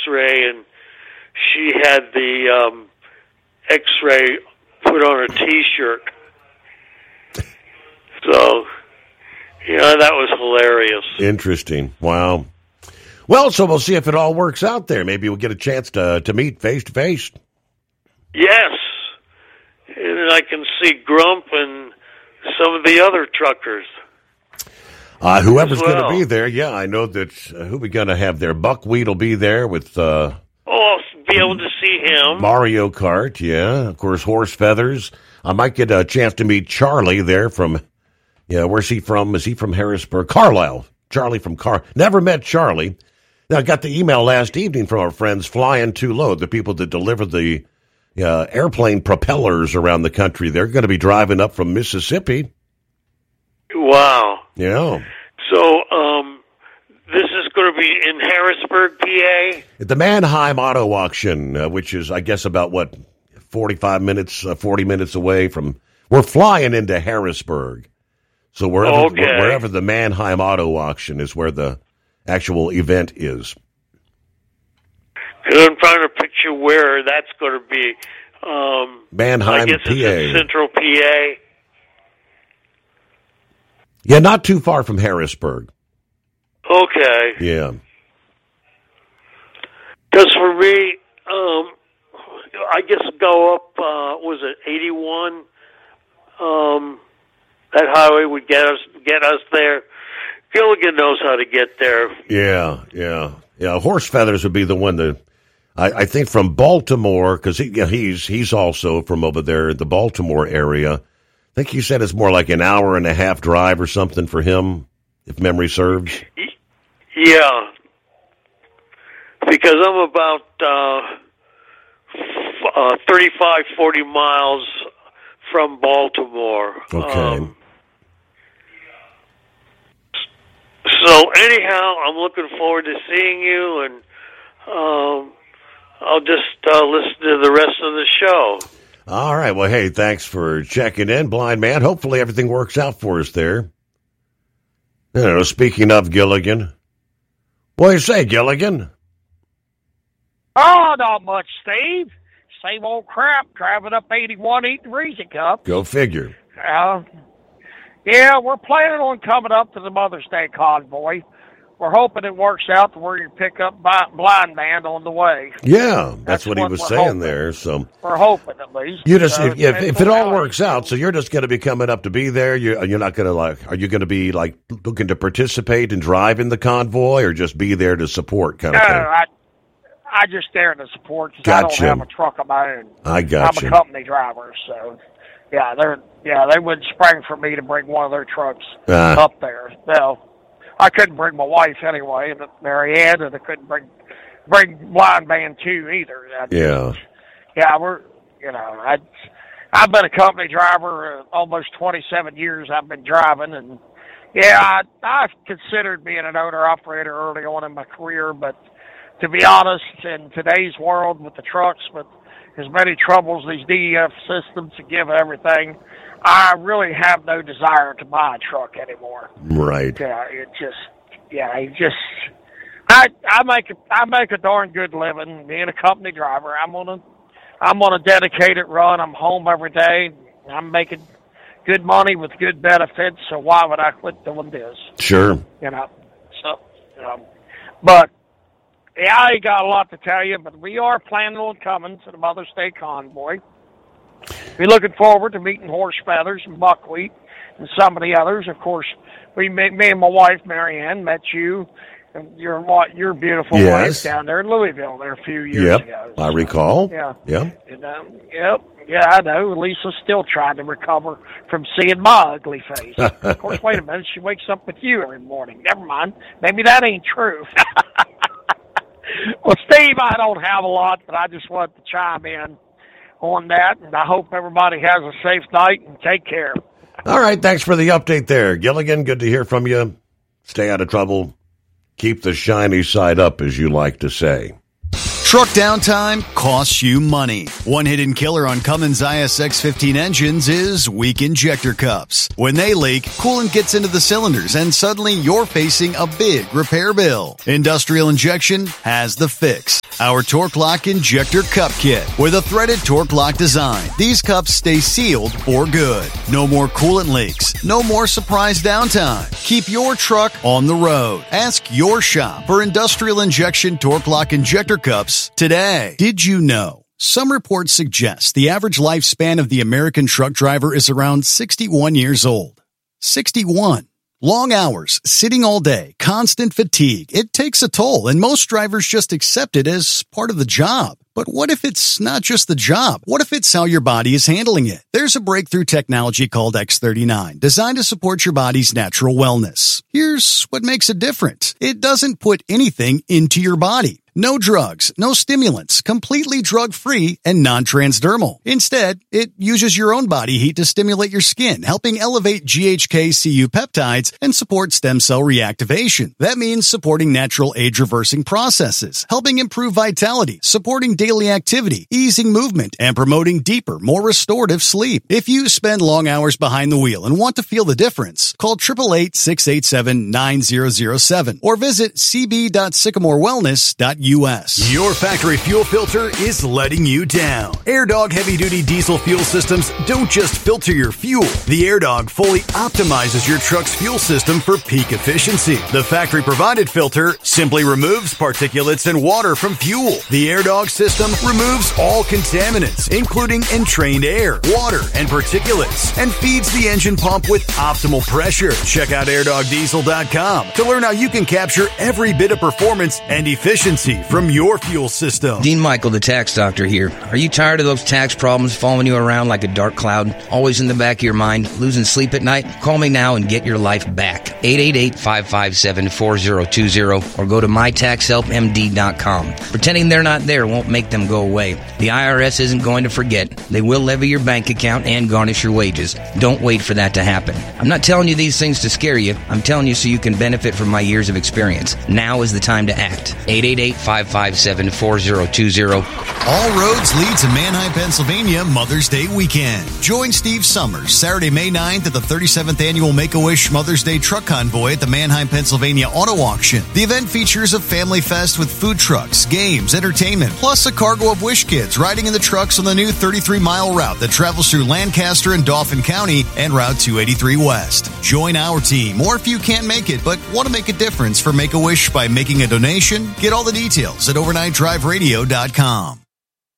X-ray, and she had the X-ray put on her T-shirt. So, that was hilarious. Interesting. Wow. Well, so we'll see if it all works out there. Maybe we'll get a chance to meet face to face. Yes. And I can see Grump and some of the other truckers. Whoever's going to be there, I know that who we going to have there. Buckwheat will be there with... I'll be able to see him. Mario Kart, yeah. Of course, Horse Feathers. I might get a chance to meet Charlie there from... where's he from? Is he from Harrisburg? Carlisle. Charlie from Never met Charlie. Now, I got the email last evening from our friends Flying Too Low, the people that deliver the airplane propellers around the country. They're going to be driving up from Mississippi. Wow. Yeah. So, this is going to be in Harrisburg, PA? At the Mannheim Auto Auction, which is, I guess, about, 40 minutes away from... We're flying into Harrisburg. So wherever the Mannheim Auto Auction is where the actual event is. I'm trying to picture where that's going to be. Mannheim, I guess PA. It's in Central PA. Yeah, not too far from Harrisburg. Okay. Yeah. Because for me, I guess go up, was it 81? That highway would get us there. Gilligan knows how to get there. Yeah. Horse Feathers would be the one that I think from Baltimore, because he's also from over there in the Baltimore area. I think he said it's more like an hour and a half drive or something for him, if memory serves. Yeah, because I'm about 35, 40 miles from Baltimore. Okay. So anyhow, I'm looking forward to seeing you, and I'll just listen to the rest of the show. All right. Well, hey, thanks for checking in, Blind Man. Hopefully everything works out for us there. Speaking of Gilligan, what do you say, Gilligan? Oh, not much, Steve. Same old crap, driving up 81 eating Reezy Cup. Go figure. Yeah, we're planning on coming up to the Mother's Day convoy. We're hoping it works out to where you pick up Blind Man on the way. Yeah, that's what he was saying hoping. there. So we're hoping at least. You just if it all works out, so you're just going to be coming up to be there. You're not going to are you going to be looking to participate and drive in the convoy, or just be there to support kind of thing? I just there to support because Gotcha. I don't have a truck of my own. I got I'm you. a company driver, so they wouldn't spring for me to bring one of their trucks up there. No. I couldn't bring my wife anyway, Mary Ann, and I couldn't bring Blind Man too either. I've been a company driver almost 27 years. I've been driving, and I've considered being an owner operator early on in my career, but to be honest, in today's world with the trucks, with as many troubles these DEF systems give everything, I really have no desire to buy a truck anymore. Right. I make a darn good living being a company driver. I'm on a dedicated run. I'm home every day. I'm making good money with good benefits. So why would I quit doing this? Sure. But I ain't got a lot to tell you. But we are planning on coming to the Mother's Day convoy. We're looking forward to meeting Horse Feathers and Buckwheat and some of the others. Of course, me and my wife, Mary Ann, met you and your beautiful wife down there in Louisville there a few years ago. I recall. Yeah. And, Yeah, I know. Lisa's still trying to recover from seeing my ugly face. Of course, wait a minute. She wakes up with you every morning. Never mind. Maybe that ain't true. Well, Steve, I don't have a lot, but I just wanted to chime in on that, and I hope everybody has a safe night and take care. All right, thanks for the update there, Gilligan. Good to hear from you. Stay out of trouble. Keep the shiny side up, as you like to say. Truck downtime costs you money. One hidden killer on Cummins ISX-15 engines is weak injector cups. When they leak, coolant gets into the cylinders and suddenly you're facing a big repair bill. Industrial Injection has the fix. our Torque Lock Injector Cup Kit with a threaded Torque Lock design. These cups stay sealed for good. No more coolant leaks. No more surprise downtime. Keep your truck on the road. Ask your shop for industrial injection Torque Lock Injector Cups today. Did you know? Some reports suggest the average lifespan of the American truck driver is around 61 years old. 61. Long hours, sitting all day, constant fatigue. It takes a toll, and most drivers just accept it as part of the job. But what if it's not just the job? What if it's how your body is handling it? There's a breakthrough technology called X39, designed to support your body's natural wellness. Here's what makes it different. It doesn't put anything into your body. No drugs, no stimulants, completely drug-free and non-transdermal. Instead, it uses your own body heat to stimulate your skin, helping elevate GHK-Cu peptides and support stem cell reactivation. That means supporting natural age-reversing processes, helping improve vitality, supporting daily activity, easing movement, and promoting deeper, more restorative sleep. If you spend long hours behind the wheel and want to feel the difference, call 888-687-9007 or visit cb.sycamorewellness.us. Your factory fuel filter is letting you down. AirDog heavy-duty diesel fuel systems don't just filter your fuel. The AirDog fully optimizes your truck's fuel system for peak efficiency. The factory-provided filter simply removes particulates and water from fuel. The AirDog system removes all contaminants, including entrained air, water, and particulates, and feeds the engine pump with optimal pressure. Check out AirDogDiesel.com to learn how you can capture every bit of performance and efficiency from your fuel system. Dean Michael, the tax doctor here. Are you tired of those tax problems following you around like a dark cloud, always in the back of your mind, losing sleep at night? Call me now and get your life back. 888-557-4020 or go to mytaxhelpmd.com. Pretending they're not there won't make them go away. The IRS isn't going to forget. They will levy your bank account and garnish your wages. Don't wait for that to happen. I'm not telling you these things to scare you. I'm telling you so you can benefit from my years of experience. Now is the time to act. 888-557-4020. All roads lead to Manheim, Pennsylvania Mother's Day weekend. Join Steve Summers Saturday, May 9th at the 37th Annual Make-A-Wish Mother's Day Truck Convoy at the Manheim, Pennsylvania Auto Auction. The event features a family fest with food trucks, games, entertainment, plus a cargo of Wish Kids riding in the trucks on the new 33-mile route that travels through Lancaster and Dauphin County and Route 283 West. Join our team, or if you can't make it but want to make a difference for Make-A-Wish by making a donation, get all the details at overnightdriveradio.com.